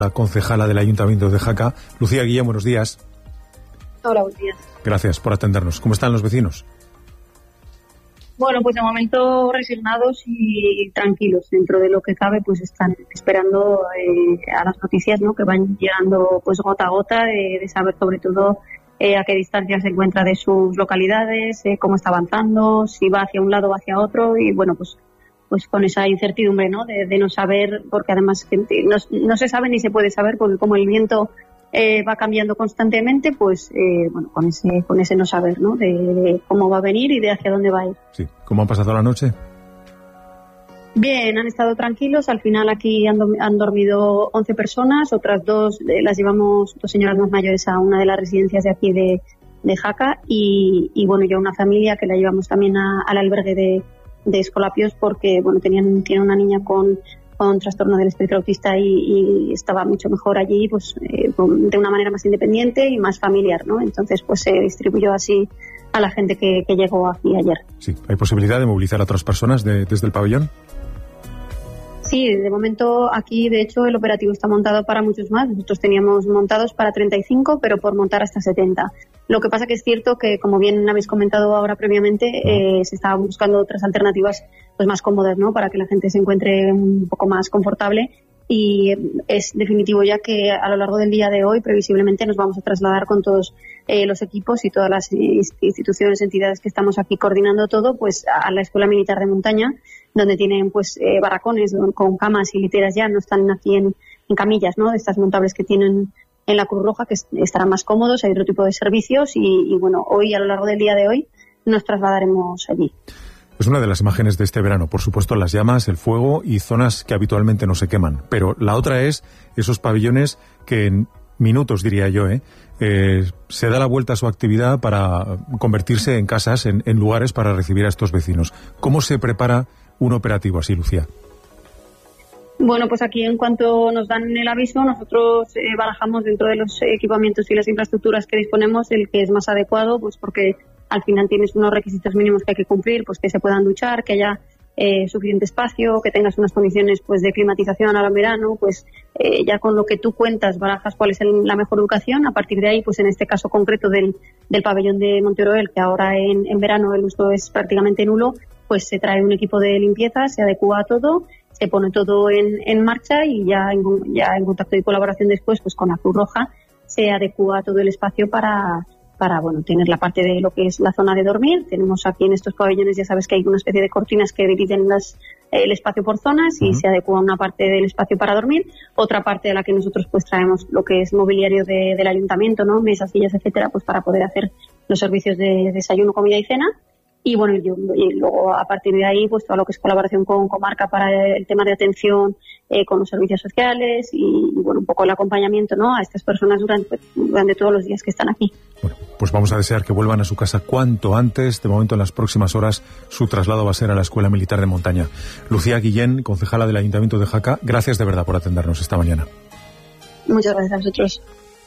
La concejala del Ayuntamiento de Jaca, Lucía Guillén, buenos días. Hola, buenos días. Gracias por atendernos. ¿Cómo están los vecinos? Bueno, pues de momento resignados y tranquilos. Dentro de lo que cabe, pues están esperando a las noticias, ¿no?, que van llegando pues gota a gota, de saber sobre todo a qué distancia se encuentra de sus localidades, cómo está avanzando, si va hacia un lado o hacia otro, y bueno, pues con esa incertidumbre, ¿no?, de no saber, porque además no se sabe ni se puede saber, porque como el viento va cambiando constantemente, pues bueno, con ese no saber, ¿no?, de cómo va a venir y de hacia dónde va a ir. Sí. ¿Cómo han pasado la noche? Bien, han estado tranquilos. Al final aquí han dormido 11 personas, otras dos las llevamos, 2 señoras más mayores, a una de las residencias de aquí de Jaca, y bueno, ya una familia que la llevamos también al albergue de Escolapios, porque bueno, tiene una niña con trastorno del espectro autista y estaba mucho mejor allí, pues de una manera más independiente y más familiar, ¿no? Entonces pues se distribuyó así a la gente que llegó aquí ayer. Sí, ¿hay posibilidad de movilizar a otras personas desde el pabellón? Sí, de momento aquí, de hecho, el operativo está montado para muchos más. Nosotros teníamos montados para 35, pero por montar hasta 70. Lo que pasa que es cierto que, como bien habéis comentado ahora previamente, se estaban buscando otras alternativas pues más cómodas, ¿no?, para que la gente se encuentre un poco más confortable. Y es definitivo ya que a lo largo del día de hoy, previsiblemente, nos vamos a trasladar con todos los equipos y todas las instituciones, entidades que estamos aquí coordinando todo, pues a la Escuela Militar de Montaña, donde tienen pues barracones con camas y literas, ya no están aquí en camillas, ¿no?, de estas montables que tienen en la Cruz Roja, que estarán más cómodos. Hay otro tipo de servicios y bueno, hoy, a lo largo del día de hoy, nos trasladaremos allí. Es una de las imágenes de este verano, por supuesto, las llamas, el fuego y zonas que habitualmente no se queman. Pero la otra es esos pabellones que en minutos, diría yo, se da la vuelta a su actividad para convertirse en casas, en lugares para recibir a estos vecinos. ¿Cómo se prepara un operativo así, Lucía? Bueno, pues aquí, en cuanto nos dan el aviso, nosotros barajamos dentro de los equipamientos y las infraestructuras que disponemos el que es más adecuado, pues porque al final tienes unos requisitos mínimos que hay que cumplir, pues que se puedan duchar, que haya suficiente espacio, que tengas unas condiciones pues de climatización al verano, pues ya con lo que tú cuentas barajas cuál es la mejor ubicación. A partir de ahí, pues en este caso concreto del pabellón de Monteoroel, que ahora en verano el uso es prácticamente nulo, pues se trae un equipo de limpieza, se adecúa a todo, se pone todo en marcha, y ya en contacto y colaboración después pues con la Cruz Roja se adecúa todo el espacio para bueno, tener la parte de lo que es la zona de dormir. Tenemos aquí en estos pabellones, ya sabes que hay una especie de cortinas que dividen el espacio por zonas, y se adecúa una parte del espacio para dormir, otra parte de la que nosotros pues traemos lo que es mobiliario del ayuntamiento, ¿no?, mesas, sillas, etcétera, pues para poder hacer los servicios de desayuno, comida y cena. Y bueno, y luego a partir de ahí, pues todo lo que es colaboración con Comarca para el tema de atención con los servicios sociales y bueno, un poco el acompañamiento, ¿no?, a estas personas durante todos los días que están aquí. Bueno, pues vamos a desear que vuelvan a su casa cuanto antes. De momento, en las próximas horas, su traslado va a ser a la Escuela Militar de Montaña. Lucía Guillén, concejala del Ayuntamiento de Jaca, gracias de verdad por atendernos esta mañana. Muchas gracias a vosotros.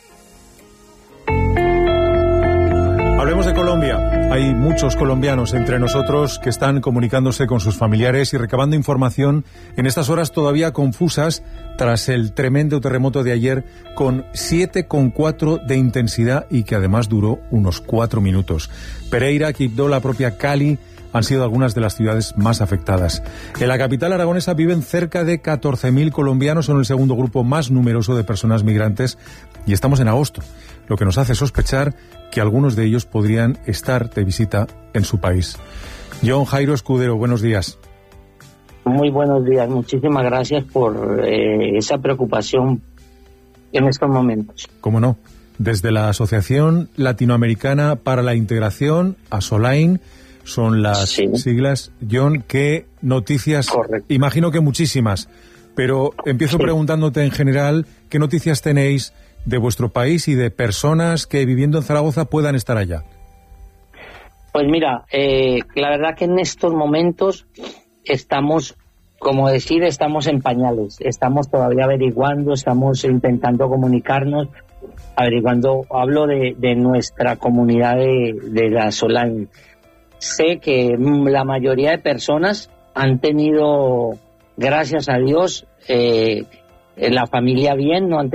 Hablemos de Colombia. Hay muchos colombianos entre nosotros que están comunicándose con sus familiares y recabando información en estas horas todavía confusas tras el tremendo terremoto de ayer, con 7,4 de intensidad y que además duró unos 4 minutos. Pereira, Quibdó, la propia Cali han sido algunas de las ciudades más afectadas. En la capital aragonesa viven cerca de 14.000 colombianos, son el segundo grupo más numeroso de personas migrantes, y estamos en agosto, lo que nos hace sospechar que algunos de ellos podrían estar de visita en su país. John Jairo Escudero, buenos días. Muy buenos días, muchísimas gracias por esa preocupación en estos momentos. ¿Cómo no? Desde la Asociación Latinoamericana para la Integración, ASOLAIN, son las siglas. John, ¿qué noticias? Correcto. Imagino que muchísimas, pero empiezo preguntándote en general, ¿qué noticias tenéis de vuestro país y de personas que viviendo en Zaragoza puedan estar allá? Pues mira, la verdad que en estos momentos estamos, como decir, estamos en pañales, estamos todavía averiguando, estamos intentando comunicarnos, averiguando, hablo de nuestra comunidad de la Solán. Sé que la mayoría de personas han tenido, gracias a Dios, la familia bien, no han